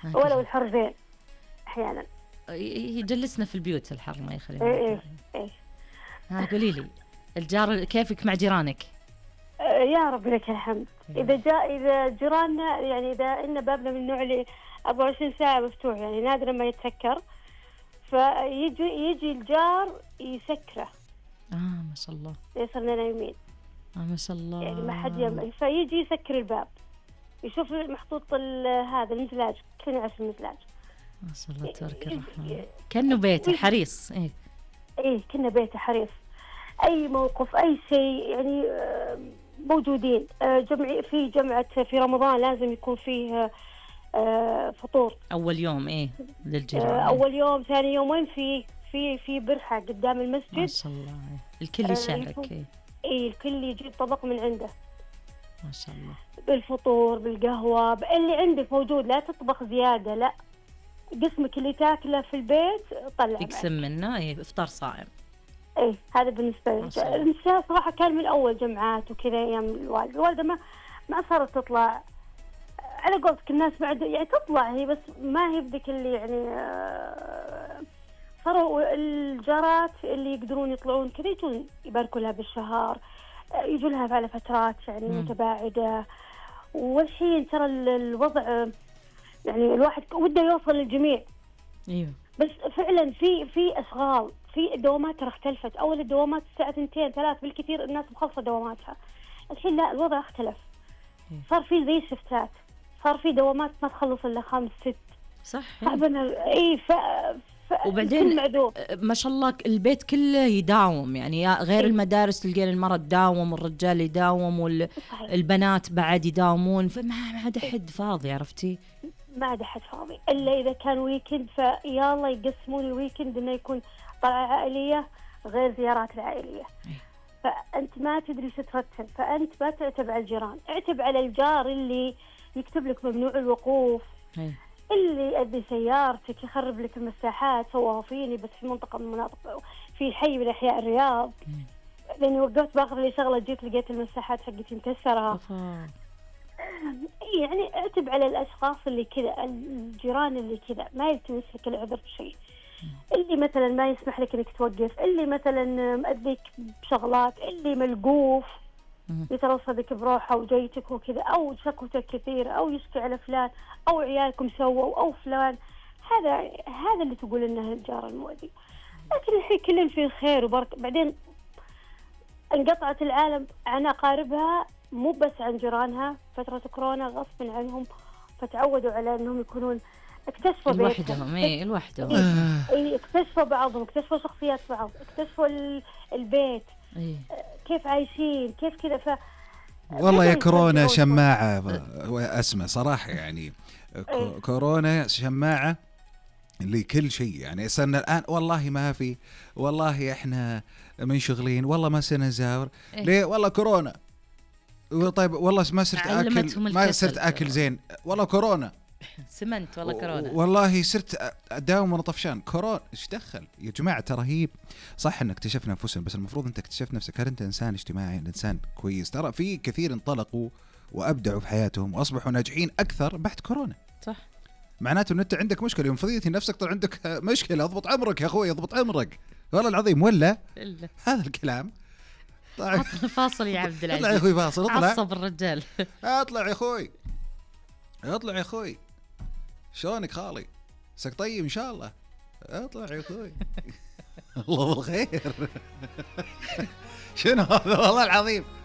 ولو الحر زين أحيانا يجلسنا في البيوت الحر ما يخلينا. إيه. ها قولي لي الجار كيفك مع جيرانك؟ يا رب لك الحمد. إذا جيراننا يعني إذا إن بابنا من النوع اللي 24 ساعة مفتوح، يعني نادرا ما يتسكر، يجي الجار يسكره. ما شاء الله. يصيرنا نايمين. ما شاء الله. يعني ما حد يمل، فيجي يسكر الباب، يشوف محطوط هذا المزلاج، كلنا نعرف المزلاج. ما شاء الله تبارك الرحمن. كأنه بيته حريص. إيه كنا بيته حريص. أي موقف أي شيء يعني موجودين. في جمعة في رمضان لازم يكون فيه فطور أول يوم للجيران. أول يوم ثاني يوم وين في برحة قدام المسجد. ما شاء الله. الكل يشارك. الكل يجيب طبق من عنده. ما شاء الله. بالفطور بالقهوة اللي عندك موجود، لا تطبخ زيادة، لا قسمك اللي تاكله في البيت طلع اقسم منه. إفطار صائم. هذا بالنسبة لي. النساء صراحة كان من أول جمعات وكذا أيام الوالدة ما صارت تطلع على قولتك. الناس بعد يعني تطلع هي، بس ما هي بدك اللي يعني صاروا الجارات اللي يقدرون يطلعون كذا يجون يباركوا لها بالشهر، يجوا لها على فترات يعني متباعدة. والحين ترى الوضع يعني الواحد وده يوصل للجميع. ايوه بس فعلا في اشغال، في الدوامات ترى اختلفت. اول الدوامات الساعه 2 3 بالكثير الناس مخلصه دواماتها. الحين لا، الوضع اختلف. صار في زي الشفتات، صار في دوامات ما تخلص الا 5 6. صح. وبعدين ما شاء الله البيت كله يداوم، يعني غير المدارس تلقين المرأة تداوم والرجال يداوم والبنات بعد يداومون، فما عاد أحد فاضي. عرفتي؟ ما عاد أحد فاضي إلا إذا كان ويكند، فيلا يقسمون الويكند إنه يكون طلعة عائلية غير زيارات العائلية. فأنت ما تدري سترتب، فأنت ما تعتب على الجيران، اعتب على الجار اللي يكتب لك ممنوع الوقوف، اللي يأذي سيارتك، يخرب لك المساحات. سواه فيني بس في منطقة من المناطق في حي من أحياء الرياض، لأني وقفت باخذ لي شغلة جيت لقيت المساحات حقتي مكسرة. يعني اعتب على الأشخاص اللي كذا، الجيران اللي كذا ما يلتمس لك العذر بشيء، اللي مثلا ما يسمح لك انك توقف، اللي مثلا مأذيك بشغلات، اللي ملقوف يترصى بك بروحه وجيتك وكذا، او شكوته كثير، او يشكي على فلان، او عيالكم سووا، او فلان. هذا اللي تقول انه الجار المؤذي. لكن الحين كلهم في خير وبركة. بعدين انقطعت العالم عن اقاربها، مو بس عن جيرانها. فترة كورونا غصب عنهم فتعودوا على انهم يكونون اكتشفوا لوحدهم. لوحدهم. اكتشفوا بعضهم، اكتشفوا شخصيات بعض، اكتشفوا البيت. كيف عايشين، كيف كذا. والله يا كورونا شماعة أسمى صراحة يعني. كورونا شماعة لكل شيء. يعني صرنا الآن والله ما في، والله إحنا منشغلين، والله ما سنزاور. ليه؟ والله كورونا. طيب والله ما صرت أكل زين، والله كورونا. سمنت والله كورونا. والله صرت أداوم وأنا طفشان. كورونا إيش دخل يا جماعة؟ ترى هي صح إن اكتشفنا أنفسنا، بس المفروض أنت اكتشفت نفسك. هل أنت إنسان اجتماعي، إنسان كويس؟ ترى في كثير انطلقوا وأبدعوا في حياتهم وأصبحوا ناجحين أكثر بعد كورونا. صح. معناته إن أنت عندك مشكلة، يوم فضيتي نفسك طلع عندك مشكلة. اضبط عمرك يا أخوي، اضبط عمرك والله العظيم. ولا هذا الكلام طيب. فاصل يا عبد العزيز. اطلع يا أخوي فاصل. اطلع. عصب الرجال. اطلع يا أخوي، اطلع يا أخوي. شلونك خالي؟ سك طيب إن شاء الله. اطلع يا أخوي. الله بالخير. شنو هذا والله العظيم.